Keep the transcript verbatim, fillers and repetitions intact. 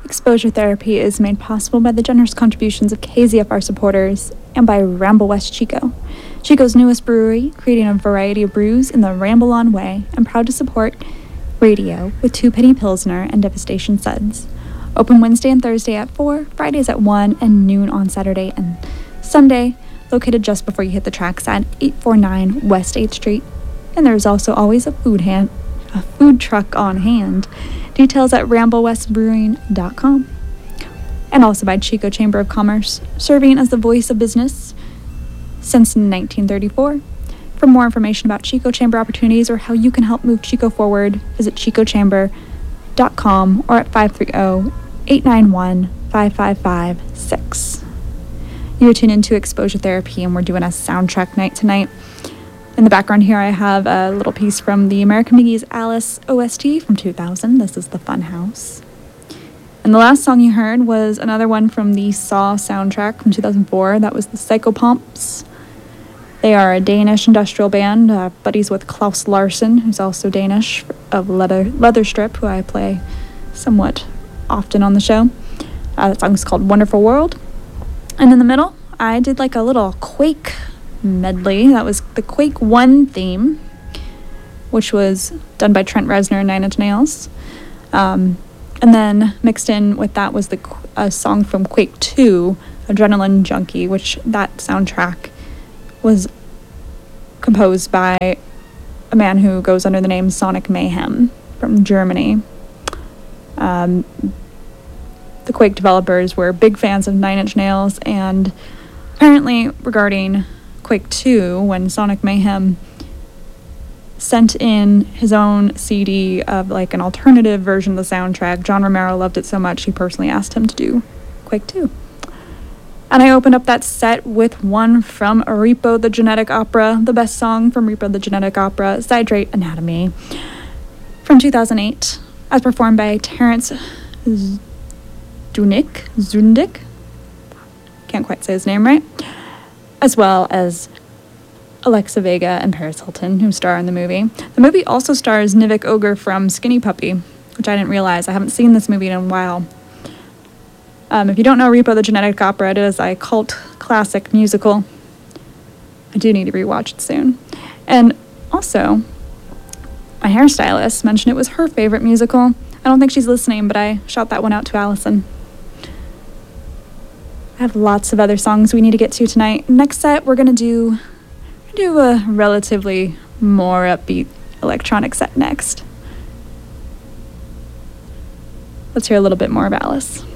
Exposure Therapy is made possible by the generous contributions of K Z F R supporters and by Ramble West Chico, Chico's newest brewery, creating a variety of brews in the Ramble On way, and proud to support radio with Two Penny Pilsner and Devastation Suds. Open Wednesday and Thursday at four, Fridays at one, and noon on Saturday and Sunday, located just before you hit the tracks at eight forty-nine West eighth Street. And there's also always a food hand, a food truck on hand. Details at ramble west brewing dot com. And also by Chico Chamber of Commerce, serving as the voice of business since nineteen thirty-four. For more information about Chico Chamber opportunities or how you can help move Chico forward, visit chico chamber dot com or at five three zero, eight nine one, five five five six. You're tuned into Exposure Therapy, and we're doing a soundtrack night tonight. In the background here, I have a little piece from the American McGee's Alice O S T from two thousand. This is The Fun House. And the last song you heard was another one from the Saw soundtrack from two thousand four. That was the Psychopomps. They are a Danish industrial band, uh, buddies with Klaus Larson, who's also Danish, of Leather Leatherstrip, who I play somewhat often on the show. Uh, that song is called Wonderful World. And in the middle, I did like a little Quake medley. That was the Quake one theme, which was done by Trent Reznor and Nine Inch Nails. Um, and then mixed in with that was the a song from Quake two, Adrenaline Junkie, which that soundtrack was composed by a man who goes under the name Sonic Mayhem from Germany. Um, the Quake developers were big fans of Nine Inch Nails, and apparently regarding Quake two, when Sonic Mayhem sent in his own C D of like an alternative version of the soundtrack, John Romero loved it so much he personally asked him to do Quake two. And I opened up that set with one from Repo the Genetic Opera, the best song from Repo the Genetic Opera, Zydrate Anatomy, from two thousand eight, as performed by Terrence Zundik, Zundik, can't quite say his name right, as well as Alexa Vega and Paris Hilton, who star in the movie. The movie also stars Nivek Ogre from Skinny Puppy, which I didn't realize. I haven't seen this movie in a while. Um, if you don't know Repo the Genetic Opera, it is a cult classic musical. I do need to rewatch it soon. And also, my hairstylist mentioned it was her favorite musical. I don't think she's listening, but I shout that one out to Allison. I have lots of other songs we need to get to tonight. Next set, we're going to do, do a relatively more upbeat electronic set next. Let's hear a little bit more of Alice.